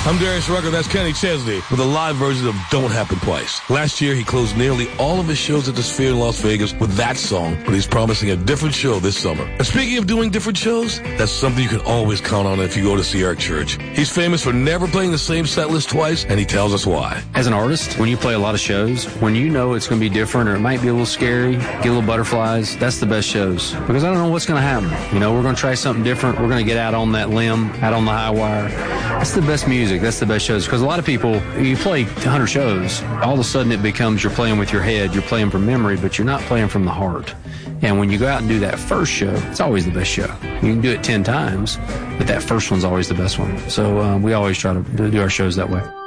I'm Darius Rucker. That's Kenny Chesney with a live version of Don't Happen Twice. Last year, he closed nearly all of his shows at the Sphere in Las Vegas with that song, but he's promising a different show this summer. And speaking of doing different shows, that's something you can always count on if you go to see our church. He's famous for never playing the same set list twice, and he tells us why. As an artist, when you play a lot of shows, when you know it's going to be different or it might be a little scary, get a little butterflies, that's the best shows. Because I don't know what's going to happen. You know, we're going to try something different. We're going to get out on that limb, out on the high wire. That's the best music. That's the best shows. Because a lot of people, you play 100 shows, all of a sudden it becomes you're playing with your head, you're playing from memory, but you're not playing from the heart. And when you go out and do that first show, it's always the best show. You can do it 10 times, but that first one's always the best one. So we always try to do our shows that way.